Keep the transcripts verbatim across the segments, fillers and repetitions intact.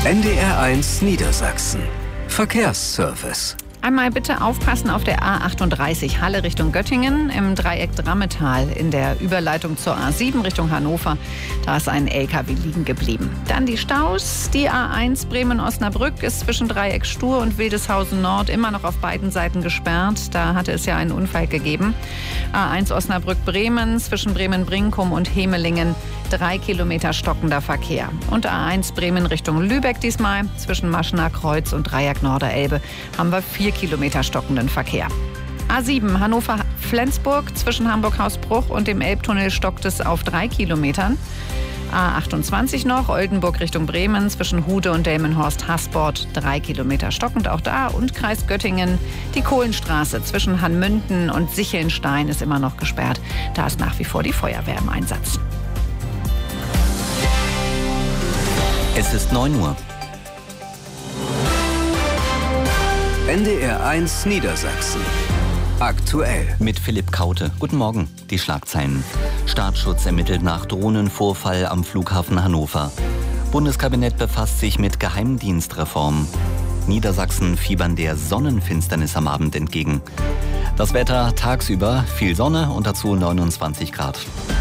N D R eins Niedersachsen. Verkehrsservice. Einmal bitte aufpassen auf der A achtunddreißig Halle Richtung Göttingen, im Dreieck Drammetal in der Überleitung zur A sieben Richtung Hannover. Da ist ein L K W liegen geblieben. Dann die Staus. Die A eins Bremen-Osnabrück ist zwischen Dreieck Stur und Wildeshausen Nord immer noch auf beiden Seiten gesperrt. Da hatte es ja einen Unfall gegeben. A eins Osnabrück-Bremen zwischen Bremen-Brinkum und Hemelingen. Drei Kilometer stockender Verkehr. Und A eins Bremen Richtung Lübeck diesmal. Zwischen Maschener Kreuz und Dreieck Norderelbe haben wir vier Kilometer stockenden Verkehr. A sieben Hannover-Flensburg zwischen Hamburg-Hausbruch und dem Elbtunnel stockt es auf drei Kilometern. A achtundzwanzig noch, Oldenburg Richtung Bremen zwischen Hude und Delmenhorst-Hasbord, drei Kilometer stockend auch da. Und Kreis Göttingen, die Kohlenstraße zwischen Hanmünden und Sichelnstein ist immer noch gesperrt. Da ist nach wie vor die Feuerwehr im Einsatz. Es ist neun Uhr. N D R eins Niedersachsen. Aktuell. Mit Philipp Kaute. Guten Morgen. Die Schlagzeilen. Staatsschutz ermittelt nach Drohnenvorfall am Flughafen Hannover. Bundeskabinett befasst sich mit Geheimdienstreform. Niedersachsen fiebern der Sonnenfinsternis am Abend entgegen. Das Wetter tagsüber viel Sonne und dazu neunundzwanzig Grad.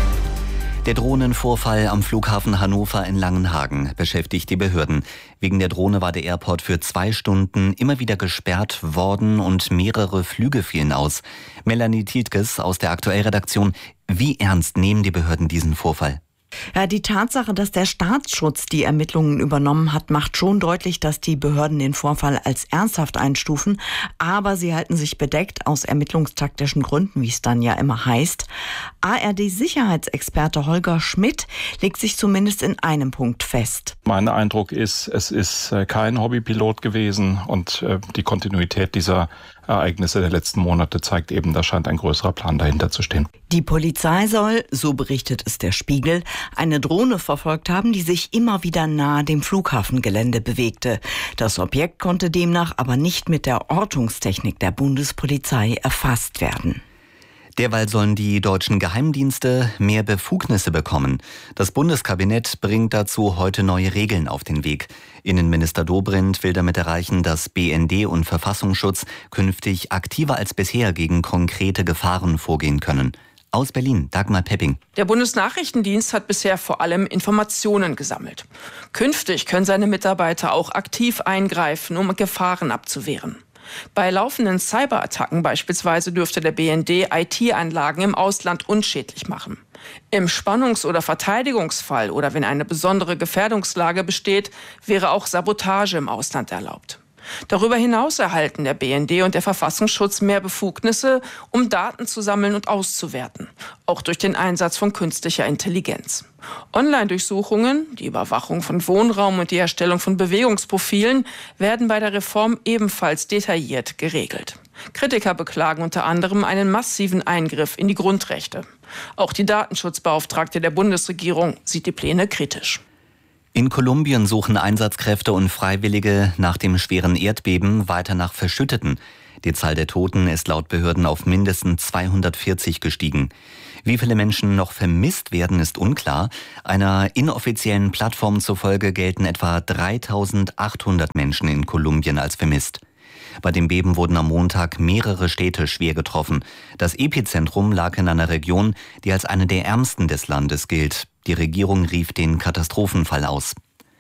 Der Drohnenvorfall am Flughafen Hannover in Langenhagen beschäftigt die Behörden. Wegen der Drohne war der Airport für zwei Stunden immer wieder gesperrt worden und mehrere Flüge fielen aus. Melanie Tietges aus der Aktuellredaktion. Wie ernst nehmen die Behörden diesen Vorfall? Ja, die Tatsache, dass der Staatsschutz die Ermittlungen übernommen hat, macht schon deutlich, dass die Behörden den Vorfall als ernsthaft einstufen. Aber sie halten sich bedeckt aus ermittlungstaktischen Gründen, wie es dann ja immer heißt. A R D-Sicherheitsexperte Holger Schmidt legt sich zumindest in einem Punkt fest. Mein Eindruck ist, es ist kein Hobbypilot gewesen und die Kontinuität dieser Ereignisse der letzten Monate zeigt eben, da scheint ein größerer Plan dahinter zu stehen. Die Polizei soll, so berichtet es der Spiegel, eine Drohne verfolgt haben, die sich immer wieder nahe dem Flughafengelände bewegte. Das Objekt konnte demnach aber nicht mit der Ortungstechnik der Bundespolizei erfasst werden. Derweil sollen die deutschen Geheimdienste mehr Befugnisse bekommen. Das Bundeskabinett bringt dazu heute neue Regeln auf den Weg. Innenminister Dobrindt will damit erreichen, dass B N D und Verfassungsschutz künftig aktiver als bisher gegen konkrete Gefahren vorgehen können. Aus Berlin, Dagmar Pepping. Der Bundesnachrichtendienst hat bisher vor allem Informationen gesammelt. Künftig können seine Mitarbeiter auch aktiv eingreifen, um Gefahren abzuwehren. Bei laufenden Cyberattacken beispielsweise dürfte der B N D I T-Anlagen im Ausland unschädlich machen. Im Spannungs- oder Verteidigungsfall oder wenn eine besondere Gefährdungslage besteht, wäre auch Sabotage im Ausland erlaubt. Darüber hinaus erhalten der B N D und der Verfassungsschutz mehr Befugnisse, um Daten zu sammeln und auszuwerten, auch durch den Einsatz von künstlicher Intelligenz. Online-Durchsuchungen, die Überwachung von Wohnraum und die Erstellung von Bewegungsprofilen werden bei der Reform ebenfalls detailliert geregelt. Kritiker beklagen unter anderem einen massiven Eingriff in die Grundrechte. Auch die Datenschutzbeauftragte der Bundesregierung sieht die Pläne kritisch. In Kolumbien suchen Einsatzkräfte und Freiwillige nach dem schweren Erdbeben weiter nach Verschütteten. Die Zahl der Toten ist laut Behörden auf mindestens zweihundertvierzig gestiegen. Wie viele Menschen noch vermisst werden, ist unklar. Einer inoffiziellen Plattform zufolge gelten etwa dreitausendachthundert Menschen in Kolumbien als vermisst. Bei dem Beben wurden am Montag mehrere Städte schwer getroffen. Das Epizentrum lag in einer Region, die als eine der ärmsten des Landes gilt. Die Regierung rief den Katastrophenfall aus.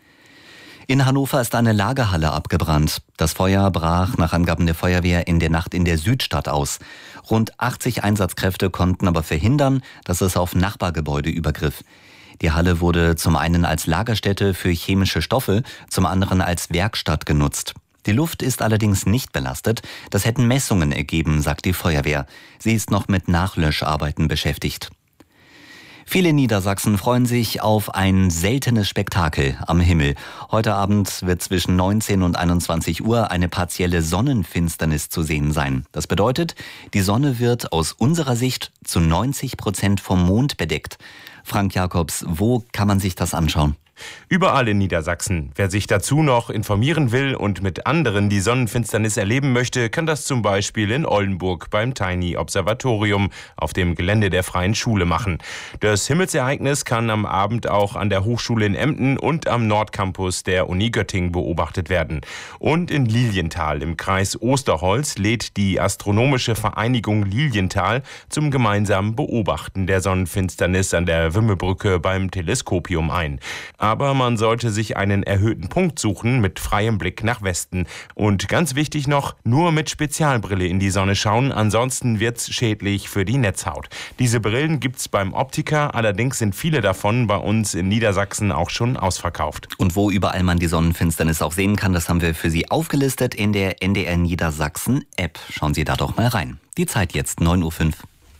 In Hannover ist eine Lagerhalle abgebrannt. Das Feuer brach nach Angaben der Feuerwehr in der Nacht in der Südstadt aus. Rund achtzig Einsatzkräfte konnten aber verhindern, dass es auf Nachbargebäude übergriff. Die Halle wurde zum einen als Lagerstätte für chemische Stoffe, zum anderen als Werkstatt genutzt. Die Luft ist allerdings nicht belastet. Das hätten Messungen ergeben, sagt die Feuerwehr. Sie ist noch mit Nachlöscharbeiten beschäftigt. Viele in Niedersachsen freuen sich auf ein seltenes Spektakel am Himmel. Heute Abend wird zwischen neunzehn und einundzwanzig Uhr eine partielle Sonnenfinsternis zu sehen sein. Das bedeutet, die Sonne wird aus unserer Sicht zu neunzig Prozent vom Mond bedeckt. Frank Jakobs, wo kann man sich das anschauen? Überall in Niedersachsen. Wer sich dazu noch informieren will und mit anderen die Sonnenfinsternis erleben möchte, kann das zum Beispiel in Oldenburg beim Tiny Observatorium auf dem Gelände der Freien Schule machen. Das Himmelsereignis kann am Abend auch an der Hochschule in Emden und am Nordcampus der Uni Göttingen beobachtet werden. Und in Lilienthal im Kreis Osterholz lädt die Astronomische Vereinigung Lilienthal zum gemeinsamen Beobachten der Sonnenfinsternis an der Wümmebrücke beim Teleskopium ein. Aber man sollte sich einen erhöhten Punkt suchen mit freiem Blick nach Westen. Und ganz wichtig noch, nur mit Spezialbrille in die Sonne schauen, ansonsten wird's schädlich für die Netzhaut. Diese Brillen gibt's beim Optiker, allerdings sind viele davon bei uns in Niedersachsen auch schon ausverkauft. Und wo überall man die Sonnenfinsternis auch sehen kann, das haben wir für Sie aufgelistet in der N D R Niedersachsen App. Schauen Sie da doch mal rein. Die Zeit jetzt neun Uhr fünf.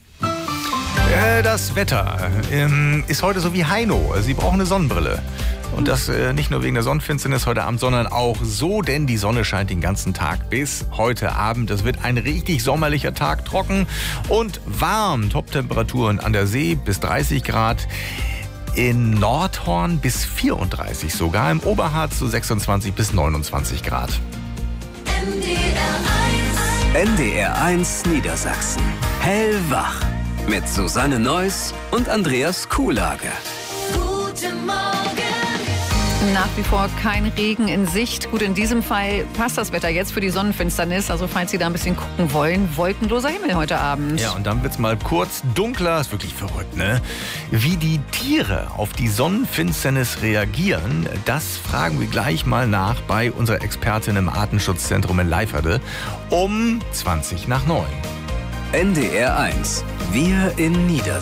Das Wetter ähm, ist heute so wie Heino. Sie brauchen eine Sonnenbrille. Und das äh, nicht nur wegen der Sonnenfinsternis heute Abend, sondern auch so, denn die Sonne scheint den ganzen Tag bis heute Abend. Es wird ein richtig sommerlicher Tag, trocken und warm. Top-Temperaturen an der See bis dreißig Grad. In Nordhorn bis vierunddreißig sogar. Im Oberharz so sechsundzwanzig bis neunundzwanzig Grad. N D R eins. N D R eins Niedersachsen. Hellwach. Mit Susanne Neuss und Andreas Kuhlage. Guten Morgen. Nach wie vor kein Regen in Sicht. Gut, in diesem Fall passt das Wetter jetzt für die Sonnenfinsternis. Also falls Sie da ein bisschen gucken wollen, wolkenloser Himmel heute Abend. Ja, und dann wird's mal kurz dunkler. Ist wirklich verrückt, ne? Wie die Tiere auf die Sonnenfinsternis reagieren, das fragen wir gleich mal nach bei unserer Expertin im Artenschutzzentrum in Leiferde um zwanzig nach neun. N D R eins. Wir in Niedersachsen.